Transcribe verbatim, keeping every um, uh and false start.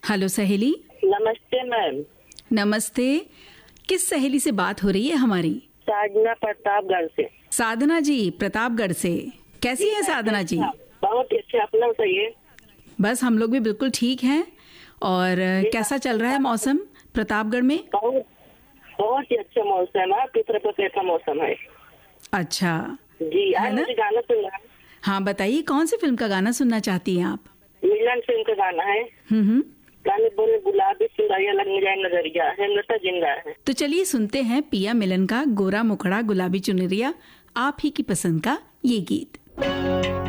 Hello सहेली। नमस्ते ma'am. नमस्ते। किस सहेली से बात हो रही है हमारी? साधना प्रतापगढ़ से। साधना जी प्रतापगढ़ से, कैसी है साधना जी? बहुत अच्छे, अपना बताइए। बस हम लोग भी बिल्कुल ठीक हैं। और कैसा चल रहा है मौसम प्रतापगढ़ में? बहुत बहुत ही अच्छा मौसम है, पितर कैसा मौसम है। अच्छा जी, आज मुझे गाना सुनना है। हाँ बताइए, कौन सी फिल्म का गाना सुनना चाहती हैं आप? मिलन फिल्म का गाना है। हम्म हम्म गाने बोले गुलाबी सुंदरिया लगने जाए नजरिया है, नशा जिंदा है। तो चलिए सुनते हैं पिया मिलन का गोरा मुखड़ा गुलाबी चुनरिया, आप ही की पसंद का ये गीत।